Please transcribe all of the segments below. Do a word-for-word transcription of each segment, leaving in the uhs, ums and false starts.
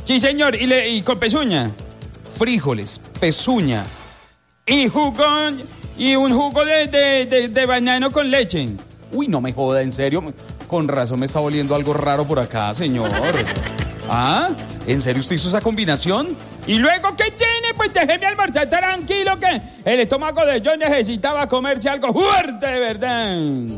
Sí, señor, y, le, y con pezuña. Frijoles, pezuña. Y jugo, y un jugo de, de, de, de banano con leche. Uy, no me joda, en serio. Con razón me está oliendo algo raro por acá, señor. ¿Ah? ¿En serio usted hizo esa combinación? ¿Y luego qué tiene? Pues déjeme almorzar tranquilo, que el estómago de John necesitaba comerse algo fuerte, de verdad.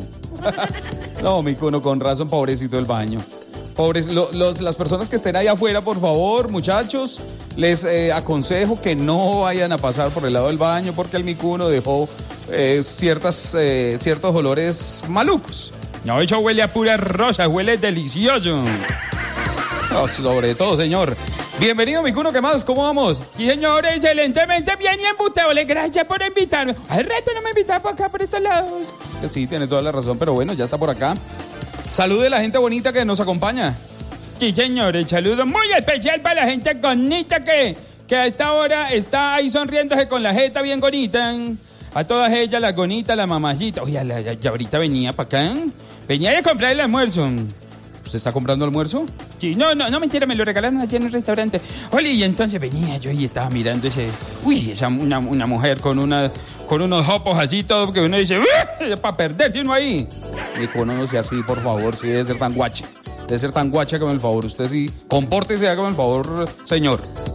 No, mi cuno, con razón, pobrecito del baño. Pobres, lo, los, las personas que estén ahí afuera, por favor, muchachos, les eh, aconsejo que no vayan a pasar por el lado del baño porque el micuno dejó eh, ciertas, eh, ciertos olores malucos. No, eso huele a pura rosa, huele delicioso. No, sobre todo, señor. Bienvenido, micuno, ¿qué más? ¿Cómo vamos? Sí, señor, excelentemente bien y embutable. Gracias por invitarme. Al resto no me invitaba por acá, por estos lados. Sí, tiene toda la razón, pero bueno, ya está por acá. Salude a la gente bonita que nos acompaña. Sí, señor, el saludo muy especial para la gente bonita que, que a esta hora está ahí sonriéndose con la jeta bien bonita. A todas ellas, la gonita, la mamacita. Oye, la, ya, ya ahorita venía para acá. Venía a comprar el almuerzo. ¿Usted está comprando almuerzo? Sí, no, no, no, mentira, me lo regalaron allí en el restaurante. Oye, y entonces venía yo y estaba mirando ese... Uy, esa una, una mujer con una con unos jopos así, todo, que uno dice... para perderse uno ahí. Micuno, no sea así, por favor, sí debe ser tan guache. Debe ser tan guache, hágame el favor. Usted sí, compórtese, hágame el favor, señor.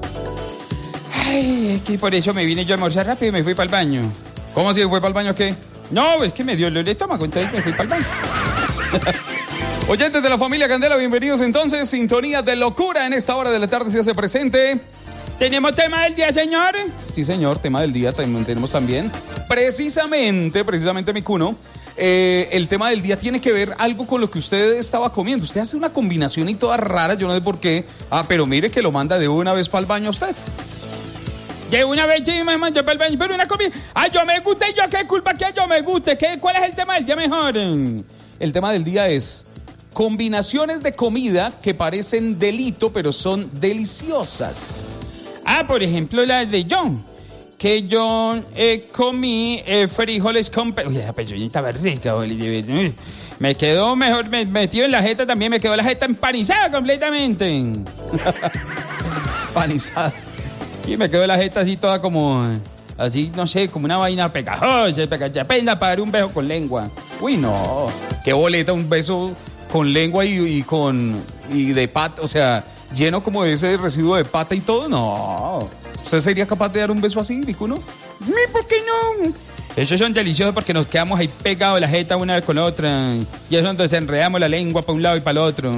Ay, es que por eso me vine yo a almorzar rápido y me fui para el baño. ¿Cómo así? ¿Fue para el baño qué? No, es que me dio el estómago, entonces me fui para el baño. Oyentes de la familia Candela, bienvenidos entonces. Sintonía de locura en esta hora de la tarde se hace presente. ¿Tenemos tema del día, señor? Sí, señor, tema del día tenemos también. Precisamente, precisamente, micuno, eh, el tema del día tiene que ver algo con lo que usted estaba comiendo. Usted hace una combinación y toda rara, yo no sé por qué. Ah, pero mire que lo manda de una vez para el baño a usted. De una vez sí me mandó para el baño, pero una comida. Ah, yo me gusta y yo qué culpa que yo me guste. ¿Qué, ¿Cuál es el tema del día mejor? El tema del día es combinaciones de comida que parecen delito, pero son deliciosas. Ah, por ejemplo, la de John. Que yo eh, comí eh, frijoles con... Pe- Uy, la pechuñita estaba rica. Uy, me quedó mejor, me metido en la jeta también, me quedó la jeta empanizada completamente. Empanizada. Y me quedó la jeta así toda como... Así, no sé, como una vaina pegajosa, pegajosa, apenas para dar un beso con lengua. Uy, no. Qué boleta, un beso con lengua y, y con... Y de pata, o sea, lleno como de ese residuo de pata y todo. No. ¿Usted sería capaz de dar un beso así, micuno? ¿Por qué no? Esos son deliciosos porque nos quedamos ahí pegados la jeta una vez con la otra. Y es donde desenredamos la lengua para un lado y para el otro.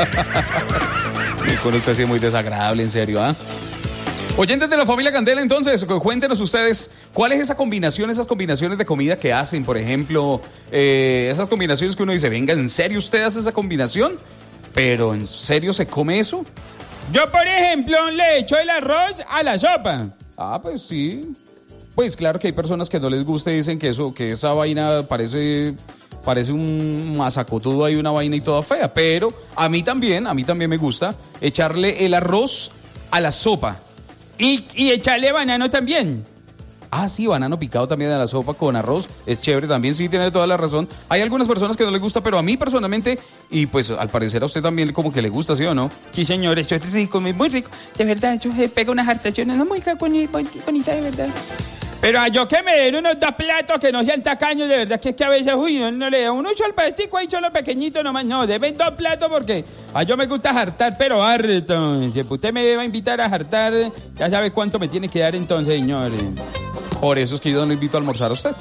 Micuno, usted sí es muy desagradable, en serio, ¿ah? ¿eh? Oyentes de la familia Candela, entonces, cuéntenos ustedes, ¿cuál es esa combinación, esas combinaciones de comida que hacen? Por ejemplo, eh, esas combinaciones que uno dice, venga, ¿en serio usted hace esa combinación? ¿Pero en serio se come eso? Yo, por ejemplo, le echo el arroz a la sopa. Ah, pues sí. Pues claro que hay personas que no les gusta y dicen que eso, que esa vaina parece... Parece un masacotudo ahí, una vaina y toda fea. Pero a mí también, a mí también me gusta echarle el arroz a la sopa. Y, y echarle banano también. Ah, sí, banano picado también a la sopa con arroz. Es chévere también, sí, tiene toda la razón. Hay algunas personas que no les gusta, pero a mí personalmente, y pues al parecer a usted también como que le gusta, ¿sí o no? Sí, señor, eso es rico, muy, muy rico. De verdad, eso se pega unas hartaciones, no muy bonita, de verdad. Pero a yo que me den unos dos platos que no sean tacaños, de verdad, que es que a veces, uy, no, no le da uno solo paletico ahí, solo pequeñito nomás, no, deben dos platos porque a yo me gusta jartar, pero harto. Si usted me va a invitar a jartar, ya sabe cuánto me tiene que dar entonces, señor. Por eso es que yo no lo invito a almorzar a usted.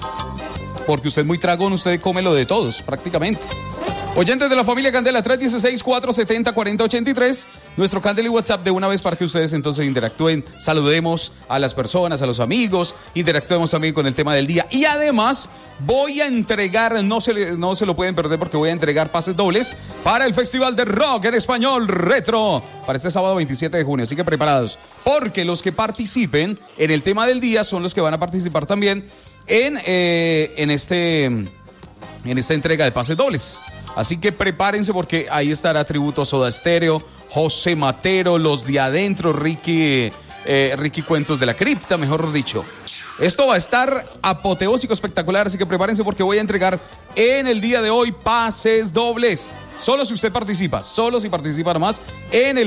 Porque usted es muy tragón, usted come lo de todos, prácticamente. Oyentes de la familia Candela, tres uno seis, cuatro siete cero, cuatro cero ocho tres. Nuestro Candela y WhatsApp de una vez para que ustedes entonces interactúen. Saludemos a las personas, a los amigos. Interactuemos también con el tema del día. Y además voy a entregar, no se, no se lo pueden perder porque voy a entregar pases dobles para el Festival de Rock en Español Retro para este sábado veintisiete de junio. Así que preparados. Porque los que participen en el tema del día son los que van a participar también en, eh, en, este, en esta entrega de pases dobles. Así que prepárense porque ahí estará tributo a Soda Stereo, José Matero, Los de Adentro, Ricky, eh, Ricky Cuentos de la Cripta, mejor dicho. Esto va a estar apoteósico, espectacular, así que prepárense porque voy a entregar en el día de hoy pases dobles. Solo si usted participa, solo si participa nomás en el